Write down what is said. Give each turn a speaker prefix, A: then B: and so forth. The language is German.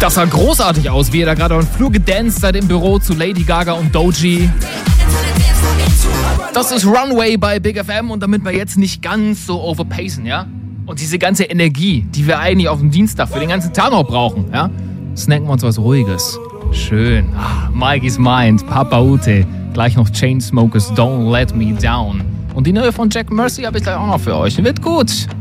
A: Das sah großartig aus, wie ihr da gerade auf den Flur gedanced seid im Büro zu Lady Gaga und Doechii. Das ist Runway bei Big FM und damit wir jetzt nicht ganz so overpacen, ja? Und diese ganze Energie, die wir eigentlich auf dem Dienstag für den ganzen Tag noch brauchen, ja? Snacken wir uns was Ruhiges. Schön. Mikey's Mind, Papa Ute. Gleich noch Chainsmokers, Don't Let Me Down. Und die neue von Jack Mercy habe ich gleich auch noch für euch. Wird gut.